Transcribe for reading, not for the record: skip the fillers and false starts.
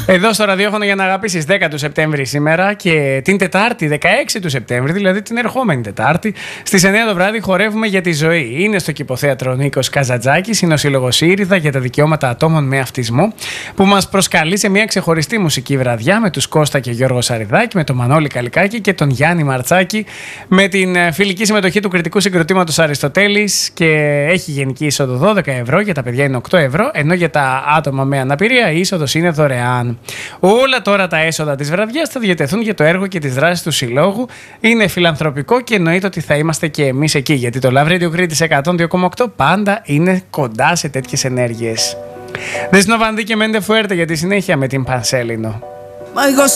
Εδώ στο ραδιόφωνο για να αγαπήσεις 10 του Σεπτέμβρη σήμερα και την Τετάρτη 16 του Σεπτέμβρη, δηλαδή την ερχόμενη Τετάρτη, στις 9 το βράδυ χορεύουμε για τη ζωή. Είναι στο Κηποθέατρο Νίκος Καζατζάκης, είναι ο Σύλλογος Ήριδα για τα δικαιώματα ατόμων με αυτισμό, που μας προσκαλεί σε μια ξεχωριστή μουσική βραδιά με τους Κώστα και Γιώργο Σαριδάκη, με τον Μανώλη Καλικάκη και τον Γιάννη Μαρτσάκη, με την φιλική συμμετοχή του κριτικού συγκροτήματος Αριστοτέλης, και έχει γενική είσοδο 12 ευρώ, για τα παιδιά είναι 8 ευρώ, ενώ για τα άτομα με αναπηρία η είσοδος είναι δωρεάν. Όλα τώρα τα έσοδα της βραδιάς θα διατεθούν για το έργο και τις δράσεις του Συλλόγου. Είναι φιλανθρωπικό και εννοείται ότι θα είμαστε και εμείς εκεί, γιατί το Love Radio Κρήτης 102,8 πάντα είναι κοντά σε τέτοιες ενέργειες. Δες Νοβανδί και Μέντε Φουέρτε για τη συνέχεια με την Πανσέλινο.